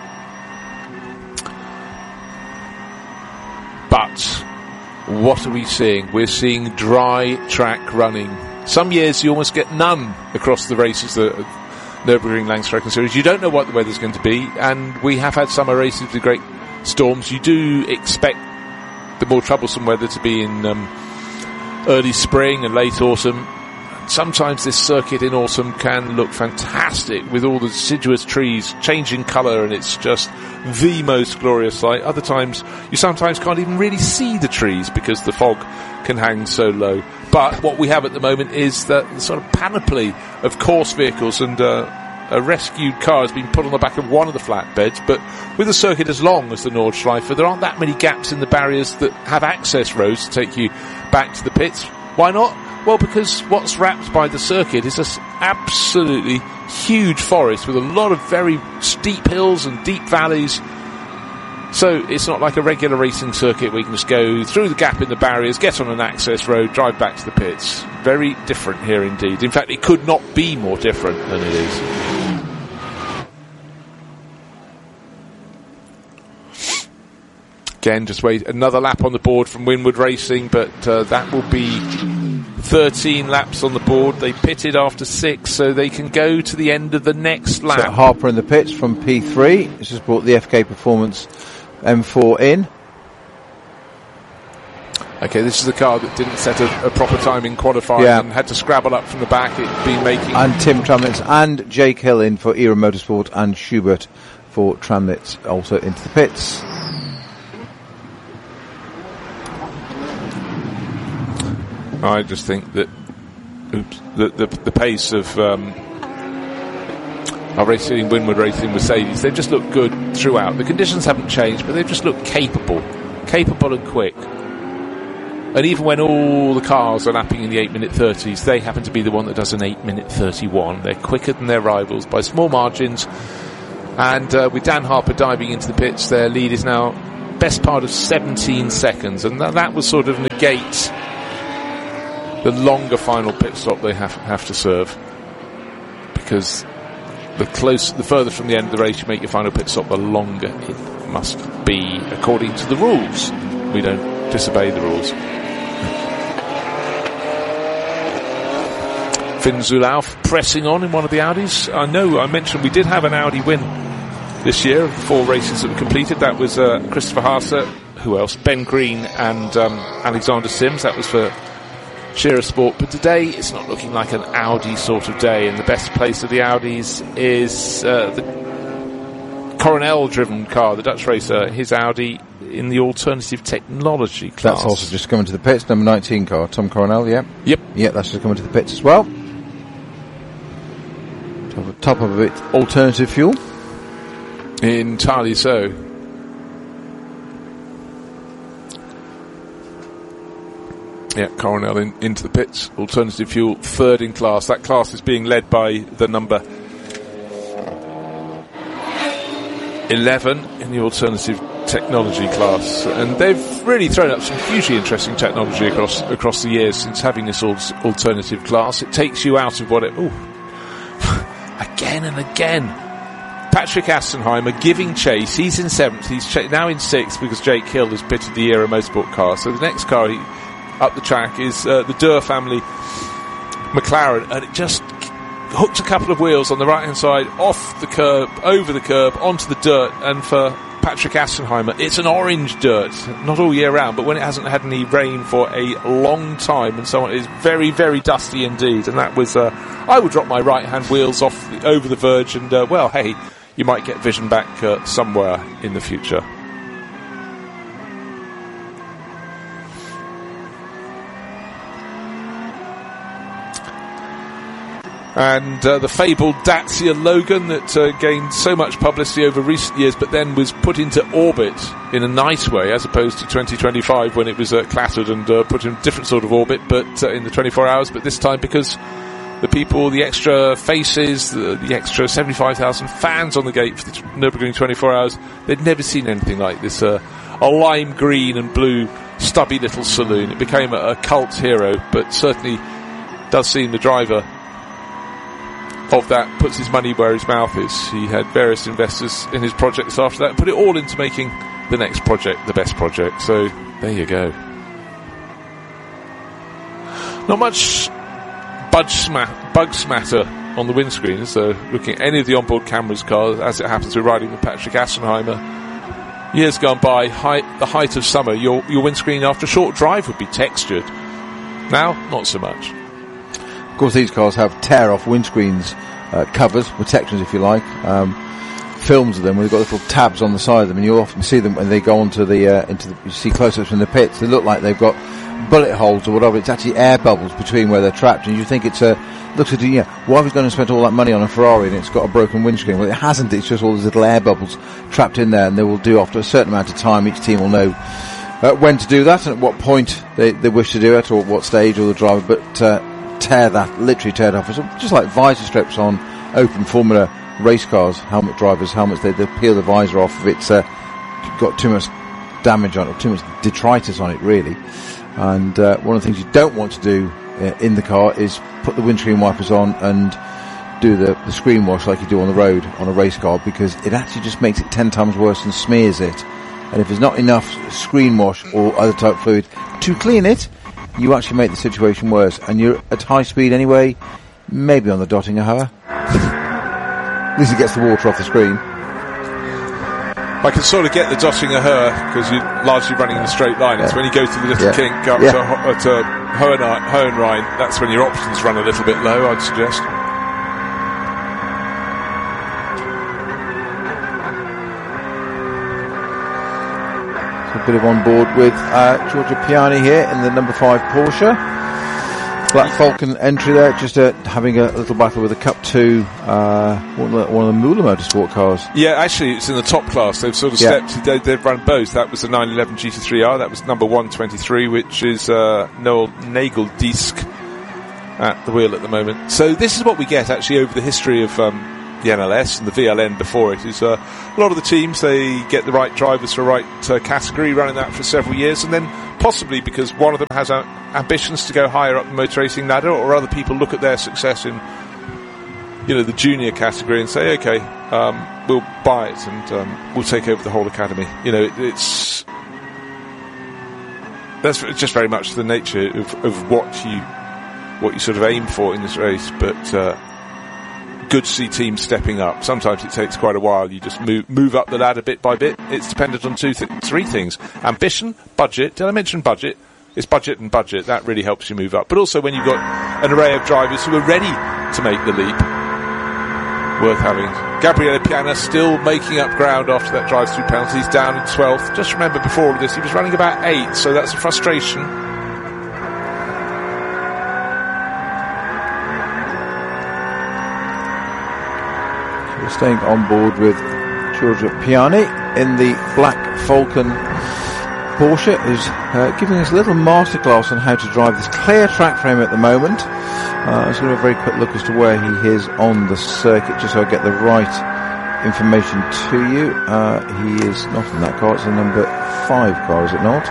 But what are we seeing? We're seeing dry track running. Some years you almost get none across the races, the Nürburgring Langstrecke Series. You don't know what the weather's going to be, and we have had summer races with great storms. You do expect the more troublesome weather to be in Um, early spring and late autumn. Sometimes this circuit in autumn can look fantastic with all the deciduous trees changing colour, and it's just the most glorious sight. Other times you sometimes can't even really see the trees because the fog can hang so low. But what we have at the moment is that the sort of panoply of course vehicles, and uh, a rescued car has been put on the back of one of the flatbeds, but with a circuit as long as the Nordschleife, there aren't that many gaps in the barriers that have access roads to take you back to the pits. Why not? Well, because what's wrapped by the circuit is this absolutely huge forest with a lot of very steep hills and deep valleys. So it's not like a regular racing circuit where you can just go through the gap in the barriers, get on an access road, drive back to the pits. Very different here indeed. In fact, it could not be more different than it is. Again, just wait another lap on the board from Winward Racing, but uh, that will be thirteen laps on the board. They pitted after six, so they can go to the end of the next lap. So Harper in the pits from P three. This has brought the F K Performance M four in. Okay, this is the car that didn't set a, a proper time in qualifying, yeah, and had to scrabble up from the back. It'd been making... And Tim Tramnitz and Jake Hill in for Era Motorsport, and Schubert for Tramnitz also into the pits. I just think that oops, the, the the pace of um, our racing, Winward Racing, Mercedes, they've just looked good throughout. The conditions haven't changed, but they've just looked capable, capable and quick. And even when all the cars are lapping in the eight minute thirties, they happen to be the one that does an eight minute thirty-one. They're quicker than their rivals by small margins. And uh, with Dan Harper diving into the pits, their lead is now best part of seventeen seconds. And that, that will sort of negate the longer final pit stop they have, have to serve. Because the close, the further from the end of the race you make your final pit stop, the longer it must be according to the rules. We don't disobey the rules. Finn Zulauf pressing on in one of the Audis. I know I mentioned we did have an Audi win this year of the four races that were completed. That was uh, Christopher Haase, who else? Ben Green and um, Alexander Sims. That was for Shearer Sport. But today it's not looking like an Audi sort of day, and the best place of the Audis is uh, the Coronel-driven car, the Dutch racer, his Audi in the alternative technology class. That's also just coming to the pits, number nineteen car, Tom Coronel, yeah? Yep. Yeah, that's just coming to the pits as well. Top, top of it, alternative fuel. Entirely so. Yeah, Coronel in, into the pits. Alternative fuel, third in class. That class is being led by the number eleven in the alternative technology class, and they've really thrown up some hugely interesting technology across across the years since having this al- alternative class. It takes you out of what it... Ooh. Again and again. Patrick Assenheimer giving chase. He's in seventh. He's ch- now in sixth because Jake Hill has pitted the Era Motorsport car. So the next car he, up the track is uh, the Durr family McLaren, and it just hooked a couple of wheels on the right hand side, off the curb, over the curb, onto the dirt. And for Patrick Assenheimer, it's an orange dirt, not all year round, but when it hasn't had any rain for a long time and so on, it's very, very dusty indeed. And that was, uh, I would drop my right hand wheels off the, over the verge, and uh, well, hey, you might get vision back uh, somewhere in the future. And uh, the fabled Dacia Logan that uh, gained so much publicity over recent years, but then was put into orbit in a nice way, as opposed to twenty twenty-five when it was uh, clattered and uh, put in a different sort of orbit, but uh, in the twenty-four hours. But this time, because the people, the extra faces, the, the extra seventy-five thousand fans on the gate for the Nürburgring twenty-four hours, they'd never seen anything like this. Uh, a lime green and blue stubby little saloon. It became a, a cult hero, but certainly does seem the driver of that puts his money where his mouth is. He had various investors in his projects after that and put it all into making the next project the best project. So there you go. Not much budge sma- bug smatter on the windscreen, so looking at any of the onboard cameras cars, as it happens we're riding with Patrick Assenheimer. Years gone by, height, the height of summer, your, your windscreen after a short drive would be textured. Now, not so much. Of course, these cars have tear-off windscreens, uh, covers, protections if you like, um, films of them where they've got little tabs on the side of them, and you often see them when they go onto the, uh, into the, you see close-ups in the pits. They look like they've got bullet holes or whatever. It's actually air bubbles between where they're trapped, and you think it's a, looks at you, yeah, why have we gone and spent all that money on a Ferrari and it's got a broken windscreen? Well, it hasn't. It's just all these little air bubbles trapped in there, and they will do after a certain amount of time. Each team will know uh, when to do that and at what point they, they wish to do it, or what stage, or the driver, but uh, tear that, literally tear it off. It's just like visor strips on open Formula race cars, helmet drivers, helmets, they, they peel the visor off if it's uh, got too much damage on it, or too much detritus on it, really. And uh, one of the things you don't want to do uh, in the car is put the windscreen wipers on and do the, the screen wash like you do on the road on a race car, because it actually just makes it ten times worse and smears it. And if there's not enough screen wash or other type fluid to clean it, you actually make the situation worse. And you're at high speed anyway, maybe on the Dottinger Hohe. At least it gets the water off the screen. I can sort of get the Dottinger Hohe because you're largely running in a straight line. It's yeah. when you go through the little yeah. kink up yeah. to, uh, to Hohenrhein, Hohenrhein, that's when your options run a little bit low, I'd suggest. So a bit of on board with uh, Giorgio Piani here in the number five Porsche. Black Falcon entry there, just uh, having a little battle with the Cup two, uh, one of the, one of the Moolah Motorsport cars. Yeah, actually, it's in the top class. They've sort of yeah. stepped, they, they've run both. That was the nine eleven G T three R, that was number one twenty-three, which is uh, Noel Nageldisk at the wheel at the moment. So this is what we get, actually, over the history of um, the N L S and the V L N before it, is uh, a lot of the teams, they get the right drivers for the right uh, category, running that for several years, and then possibly because one of them has uh, ambitions to go higher up the motor racing ladder, or other people look at their success in, you know, the junior category and say, okay, um, we'll buy it and um, we'll take over the whole academy. You know, it, it's that's just very much the nature of, of what you what you sort of aim for in this race. But uh, good to see teams stepping up. Sometimes it takes quite a while. You just move move up the ladder bit by bit. It's dependent on two, th- three things: ambition, budget. Did I mention budget? It's budget and budget. That really helps you move up. But also when you've got an array of drivers who are ready to make the leap, worth having. Gabriele Piana still making up ground after that drive-through penalty. He's down in twelfth. Just remember, before all of this, he was running about eighth, so that's a frustration. We're staying on board with Giorgio Piani in the Black Falcon Porsche, who's uh, giving us a little masterclass on how to drive this clear track frame at the moment. Uh, let's give a very quick look as to where he is on the circuit, just so I get the right information to you. Uh, he is not in that car, it's a number five car, is it not?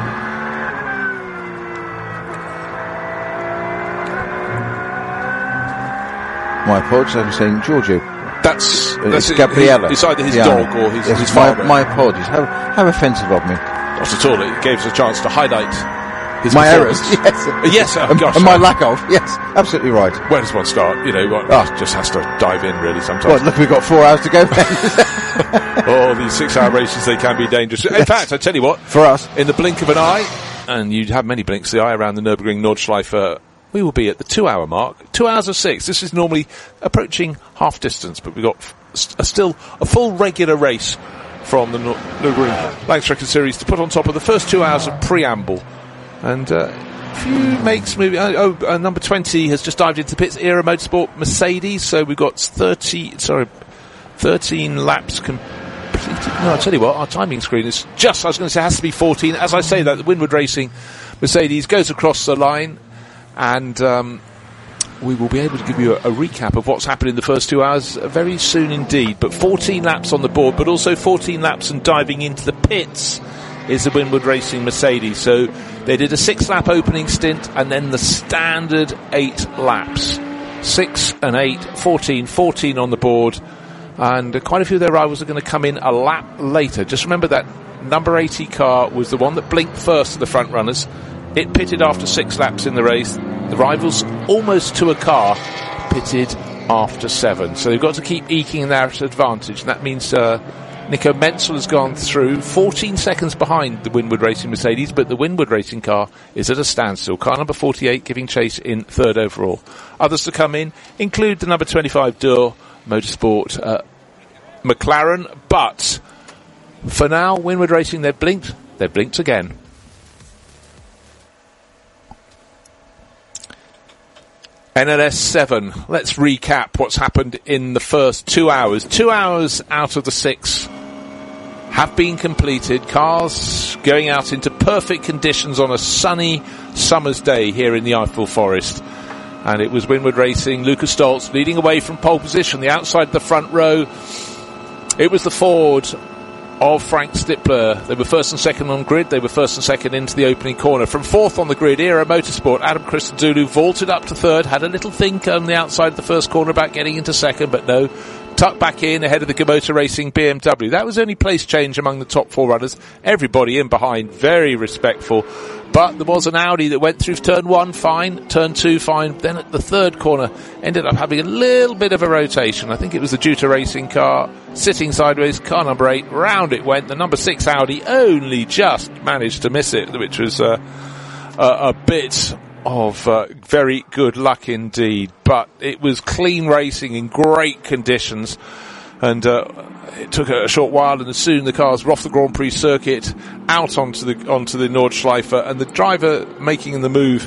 My apologies, I'm saying Giorgio. That's, uh, that's it's Gabriella. It's either his yeah. dog or his, yes, his my, father. my apologies. How, how offensive of me. Not at all. It gave us a chance to highlight his my errors, yes. yes. Uh, yes, oh, and, gosh. And my lack of, yes, absolutely right. Where does one start? You know, one Oh. just has to dive in, really, sometimes. Well, look, we've got four hours to go. Oh, these six-hour races, they can be dangerous. In Yes. fact, I tell you what, For us. in the blink of an eye, and you'd have many blinks of the eye around the Nürburgring Nordschleife, we will be at the two-hour mark. Two hours of six. This is normally approaching half distance, but we've got f- st- still a full regular race from the Nür- Nürburgring Langstrecke Series to put on top of the first two hours of preamble. And uh, a few makes moving. Oh, oh uh, number twenty has just dived into the pits. Era Motorsport Mercedes. So we've got thirty. Sorry, thirteen laps completed. No, I tell you what, our timing screen is just. I was going to say it has to be fourteen. As I say that, the Winward Racing Mercedes goes across the line, and um, we will be able to give you a, a recap of what's happened in the first two hours very soon indeed. But fourteen laps on the board, but also fourteen laps and diving into the pits is the Winward Racing Mercedes. So they did a six-lap opening stint and then the standard eight laps. Six and eight, fourteen, fourteen on the board. And uh, quite a few of their rivals are going to come in a lap later. Just remember that number eighty car was the one that blinked first to the front runners. It pitted after six laps in the race. The rivals, almost to a car, pitted after seven. So they've got to keep eking their advantage. And that means uh, Nico Menzel has gone through fourteen seconds behind the Winward Racing Mercedes, but the Winward Racing car is at a standstill. Car number forty-eight giving chase in third overall. Others to come in include the number twenty-five Dürr Motorsport uh, McLaren, but for now, Winward Racing, they've blinked. They've blinked again. N L S seven. Let's recap what's happened in the first two hours. Two hours out of the six have been completed. Cars going out into perfect conditions on a sunny summer's day here in the Eiffel Forest. And it was Winward Racing, Lucas Stoltz leading away from pole position, the outside of the front row. It was the Ford of Frank Stippler. They were first and second on grid. They were first and second into the opening corner. From fourth on the grid, Era Motorsport, Adam Christodoulou vaulted up to third, had a little think on the outside of the first corner about getting into second, but no, tucked back in ahead of the Kubota Racing B M W. That was only place change among the top four runners. Everybody in behind, very respectful. But there was an Audi that went through turn one, fine. Turn two, fine. Then at the third corner, ended up having a little bit of a rotation. I think it was the Juta Racing car sitting sideways. Car number eight, round it went. The number six Audi only just managed to miss it, which was uh, a, a bit of uh, very good luck indeed. But it was clean racing in great conditions. And uh, it took a short while, and soon the cars were off the Grand Prix circuit, out onto the onto the Nordschleife, and the driver making the move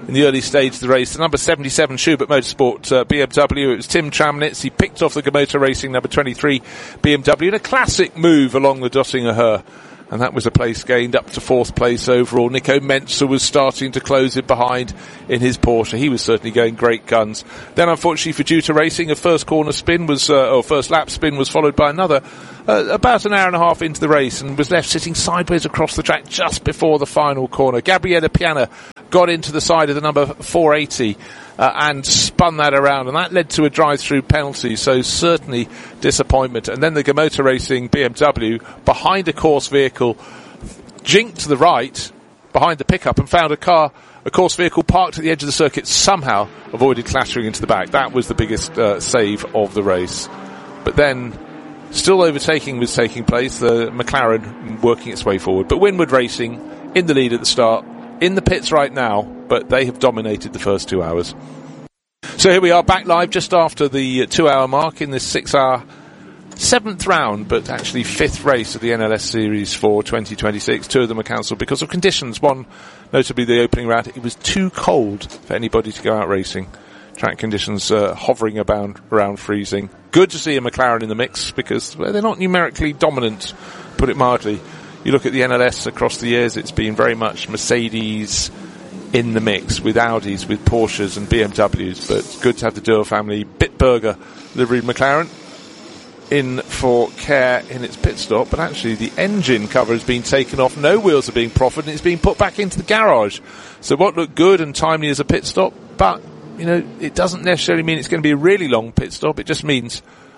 in the early stage of the race. The number seventy-seven Schubert Motorsport uh, B M W. It was Tim Tramnitz. He picked off the Gamoto Racing number twenty-three B M W in a classic move along the Döttinger Höhe. And that was a place gained up to fourth place overall. Nico Menzer was starting to close it behind in his Porsche. He was certainly going great guns. Then, unfortunately for Duta Racing, a first corner spin was, uh, or first lap spin was followed by another uh, about an hour and a half into the race, and was left sitting sideways across the track just before the final corner. Gabriele Piana got into the side of the number four eighty uh, and spun that around, and that led to a drive-through penalty, so certainly disappointment. And then the Gamoto Racing B M W, behind a course vehicle, jinked to the right behind the pickup and found a car, a course vehicle parked at the edge of the circuit, somehow avoided clattering into the back. That was the biggest uh, save of the race. But then, still overtaking was taking place, the McLaren working its way forward. But Winward Racing in the lead at the start, in the pits right now, but they have dominated the first two hours. So here we are, back live just after the two hour mark in this six hour seventh round, but actually fifth race of the N L S Series for twenty twenty-six. Two of them are cancelled because of conditions. One, notably the opening round, it was too cold for anybody to go out racing. Track conditions uh, hovering about around freezing. Good to see a McLaren in the mix because well, they're not numerically dominant, put it mildly. You look at the N L S across the years, it's been very much Mercedes in the mix with Audis, with Porsches and B M Ws, but good to have the Dürr family Bitburger liveried McLaren in for care in its pit stop. But actually the engine cover has been taken off, no wheels are being proffered, and it's being put back into the garage. So what looked good and timely as a pit stop, but you know, it doesn't necessarily mean it's going to be a really long pit stop. It just means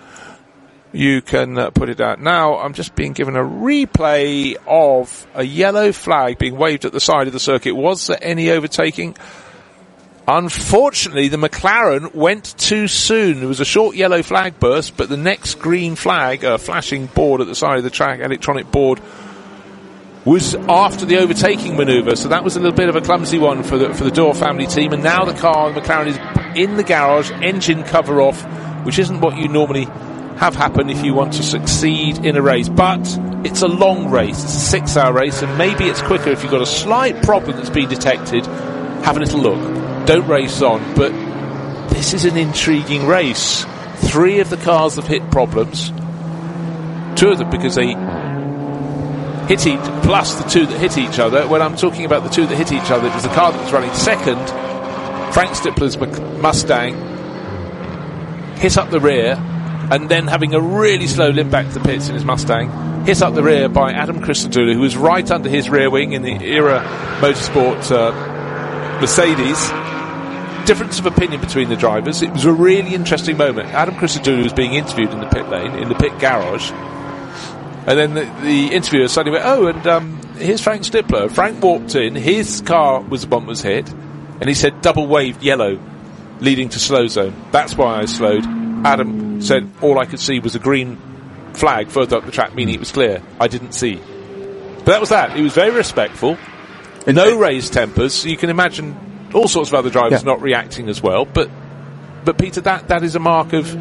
you can uh, put it out. Now, I'm just being given a replay of a yellow flag being waved at the side of the circuit. Was there any overtaking? Unfortunately, the McLaren went too soon. There was a short yellow flag burst, but the next green flag, a flashing board at the side of the track, electronic board, was after the overtaking manoeuvre. So that was a little bit of a clumsy one for the, for the Dürr family team. And now the car, the McLaren, is in the garage, engine cover off, which isn't what you normally have happen if you want to succeed in a race. But it's a long race, it's a six hour race, and maybe it's quicker if you've got a slight problem that's been detected. Have a little look, don't race on. But this is an intriguing race. Three of the cars have hit problems, two of them because they hit each, plus the two that hit each other. When I'm talking about the two that hit each other, it was the car that was running second, Frank Stippler's Mustang, hit up the rear, and then having a really slow limp back to the pits in his Mustang, hit up the rear by Adam Christodoulou, who was right under his rear wing in the Era Motorsport uh, Mercedes. Difference of opinion between the drivers. It was a really interesting moment. Adam Christodoulou was being interviewed in the pit lane, in the pit garage, and then the, the interviewer suddenly went, oh, and um, here's Frank Stippler. Frank walked in, his car was the one that was hit, and he said double waved yellow leading to slow zone. That's why I slowed. Adam said all I could see was a green flag further up the track, meaning it was clear. I didn't see. But that was that. He was very respectful. No raised tempers. You can imagine all sorts of other drivers yeah. not reacting as well. But, but Peter, that, that is a mark of,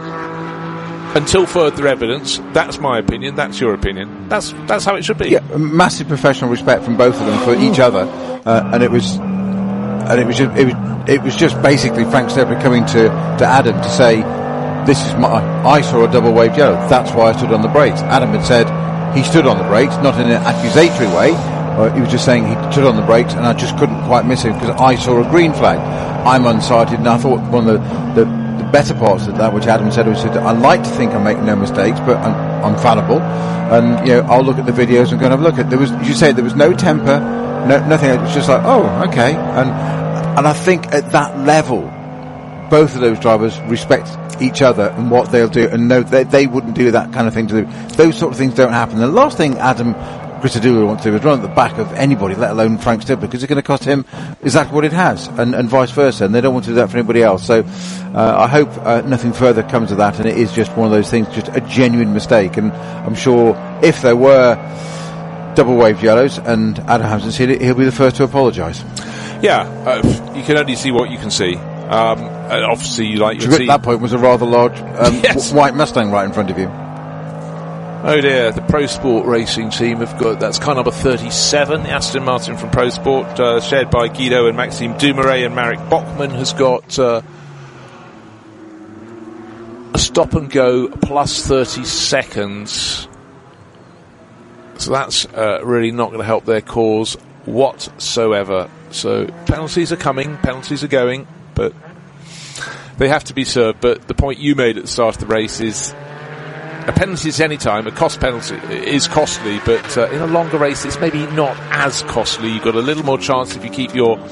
until further evidence, that's my opinion, that's your opinion. That's that's how it should be. Yeah, massive professional respect from both of them for each other. Uh, and it was... And it was just, it was, it was just basically Frank Stippler coming to, to Adam to say, this is my, I saw a double waved yellow, that's why I stood on the brakes. Adam had said he stood on the brakes, not in an accusatory way, uh, he was just saying he stood on the brakes and I just couldn't quite miss him because I saw a green flag. I'm unsighted, and I thought one of the, the, the better parts of that, which Adam said, was that I like to think I make no mistakes, but I'm, I'm fallible, and you know, I'll look at the videos and go and have a look at, there was, you say there was no temper, no, nothing, it was just like, oh, okay, and, and I think at that level, both of those drivers respect each other and what they'll do, and know they, they wouldn't do that kind of thing to them. Those sort of things don't happen. The last thing Adam Christodoulou wants to do is run at the back of anybody, let alone Frank Stippler, because it's going to cost him exactly what it has, and, and vice versa, and they don't want to do that for anybody else. So uh, I hope uh, nothing further comes of that, and it is just one of those things, just a genuine mistake. And I'm sure if there were double waved yellows and Adam hasn't seen it, he'll be the first to apologise. Yeah, uh, you can only see what you can see. Um, and obviously, you like your Which team. At that point was a rather large um, yes. w- white Mustang right in front of you. Oh dear, the Pro Sport Racing team have got, that's car number thirty-seven, Aston Martin from Pro Sport, uh, shared by Guido and Maxime Dumouriez, and Marek Bachmann has got uh, a stop and go plus thirty seconds. So that's uh, really not going to help their cause whatsoever. So penalties are coming, penalties are going, but they have to be served. But the point you made at the start of the race is a penalty at any time, a cost penalty is costly, but uh, in a longer race it's maybe not as costly. You've got a little more chance if you keep your